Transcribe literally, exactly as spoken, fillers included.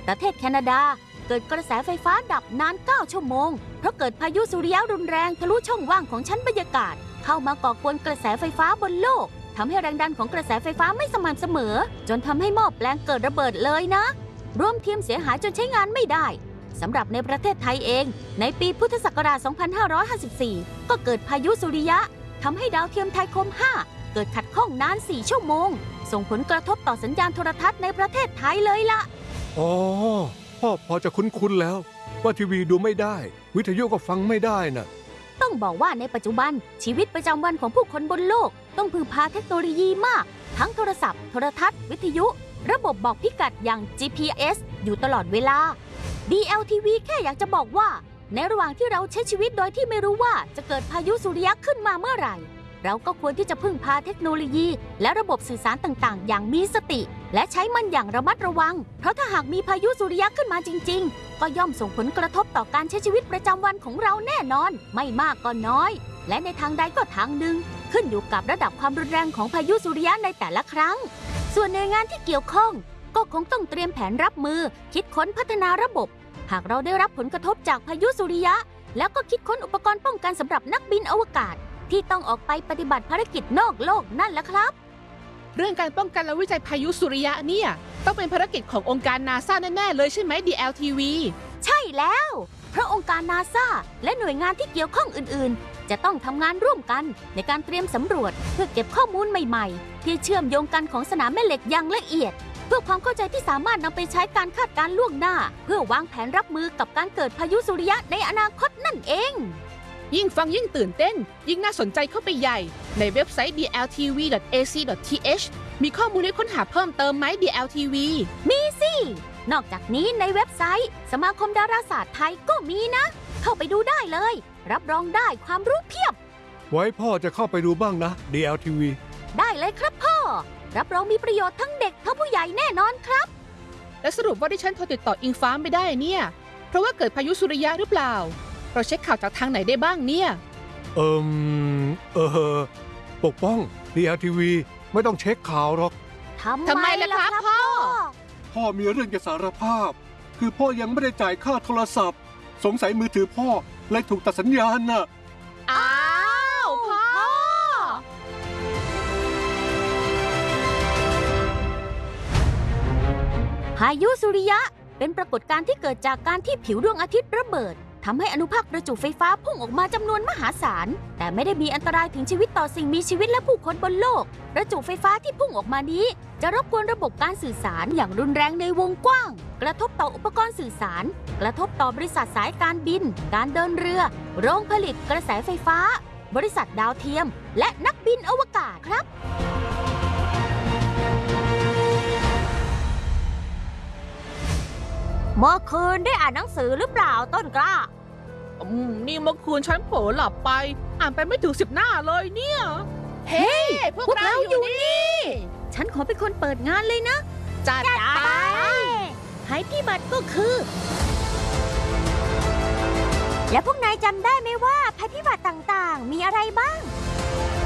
ประเทศแคนาดาเกิดกระแสไฟฟ้าดับนานเก้าชั่วโมงเพราะเกิดพายุสุริยะรุนแรงทะลุช่องว่างของชั้นบรรยากาศเข้ามาก่อกวนกระแสไฟฟ้าบนโลกทำให้แรงดันของกระแสไฟฟ้าไม่สม่ำเสมอจนทำให้หม้อแปลงเกิดระเบิดเลยนะรวมทีมเสียหายจนใช้งานไม่ได้สำหรับในประเทศไทยเองในปีพุทธศักราช สองพันห้าร้อยห้าสิบสี่ ก็เกิดพายุสุริยะทำให้ดาวเทียมไทยคม ห้า เกิดขัดข้องนาน สี่ ชั่วโมงส่งผลกระทบต่อสัญญาณโทรทัศน์ในประเทศไทยเลยล่ะอ๋อพ่อพอจะคุ้นๆแล้วว่าทีวีดูไม่ได้วิทยุก็ฟังไม่ได้น่ะต้องบอกว่าในปัจจุบันชีวิตประจำวันของผู้คนบนโลกต้องพึ่งพาเทคโนโลยีมากทั้งโทรศัพท์โทรทัศน์วิทยุระบบบอกพิกัดอย่าง จี พี เอส อยู่ตลอดเวลา ดี แอล ที วี แค่อยากจะบอกว่าในระหว่างที่เราใช้ชีวิตโดยที่ไม่รู้ว่าจะเกิดพายุสุริยะขึ้นมาเมื่อไหร่เราก็ควรที่จะพึ่งพาเทคโนโลยีและระบบสื่อสารต่างๆอย่างมีสติและใช้มันอย่างระมัดระวังเพราะถ้าหากมีพายุสุริยะขึ้นมาจริงๆก็ย่อมส่งผลกระทบต่อการใช้ชีวิตประจำวันของเราแน่นอนไม่มากก็น้อยและในทางใดก็ทางหนึ่งขึ้นอยู่กับระดับความรุนแรงของพายุสุริยะในแต่ละครั้งส่วนหน่วยงานที่เกี่ยวข้องก็คงต้องเตรียมแผนรับมือคิดค้นพัฒนาระบบหากเราได้รับผลกระทบจากพายุสุริยะแล้วก็คิดค้นอุปกรณ์ป้องกันสำหรับนักบินอวกาศที่ต้องออกไปปฏิบัติภารกิจนอกโลกนั่นแหละครับเรื่องการป้องกันและวิจัยพายุสุริยะเนี่ยต้องเป็นภารกิจขององค์การนาซาแน่ๆเลยใช่ไหม ดี แอล ที วีใช่แล้วเพราะองค์การนาซาและหน่วยงานที่เกี่ยวข้องอื่นๆจะต้องทำงานร่วมกันในการเตรียมสำรวจเพื่อเก็บข้อมูลใหม่ๆที่เชื่อมโยงกันของสนามแม่เหล็กอย่างละเอียดเพื่อความเข้าใจที่สามารถนำไปใช้การคาดการณ์ล่วงหน้าเพื่อวางแผนรับมือกับการเกิดพายุสุริยะในอนาคตนั่นเองยิ่งฟังยิ่งตื่นเต้นยิ่งน่าสนใจเข้าไปใหญ่ในเว็บไซต์ ดี แอล ที วี ดอท เอ ซี ดอท ที เอช มีข้อมูลให้ค้นหาเพิ่มเติมไหม ดี แอล ที วีมีสินอกจากนี้ในเว็บไซต์สมาคมดาราศาสตร์ไทยก็มีนะเข้าไปดูได้เลยรับรองได้ความรู้เพียบไว้พ่อจะเข้าไปดูบ้างนะ ดี แอล ที วีได้เลยครับพ่อรับรองมีประโยชน์ทั้งเด็กทั้งผู้ใหญ่แน่นอนครับและสรุปว่าที่ฉันโทรติดต่ออิงฟ้าไม่ได้เนี่ยเพราะว่าเกิดพายุสุริยะหรือเปล่าเราเช็คข่าวจากทางไหนได้บ้างเนี่ยเอิมเออปกป้อง ดี แอล ที วี ไม่ต้องเช็คข่าวหรอกทำไมล่ะครับพ่อพ่อมีเรื่องจะสารภาพคือพ่อยังไม่ได้จ่ายค่าโทรศัพท์สงสัยมือถือพ่อเลยถูกตัดสัญญาณน่ะอ้าวพ่อพายุสุริยะเป็นปรากฏการณ์ที่เกิดจากการที่ผิวดวงอาทิตย์ระเบิดทำให้อนุภาคประจุไฟฟ้าพุ่งออกมาจำนวนมหาศาลแต่ไม่ได้มีอันตรายถึงชีวิตต่อสิ่งมีชีวิตและผู้คนบนโลกประจุไฟฟ้าที่พุ่งออกมานี้จะรบกวนระบบการสื่อสารอย่างรุนแรงในวงกว้างกระทบต่ออุปกรณ์สื่อสารกระทบต่อบริษัทสายการบินการเดินเรือโรงผลิตกระแสไฟฟ้าบริษัทดาวเทียมและนักบินอวกาศครับเมื่อคืนได้อ่านหนังสือหรือเปล่าต้นกล้าอืมนี่เมื่อคืนฉันเผลอหลับไปอ่านไปไม่ถึงสิบหน้าเลยเนี่ยเฮ้ hey, พวกเราอยู่นี่ฉันขอเป็นคนเปิดงานเลยนะจัดไปภัยพิบัติก็คือและพวกนายจำได้ไหมว่าภัยพิบัติต่างๆมีอะไรบ้าง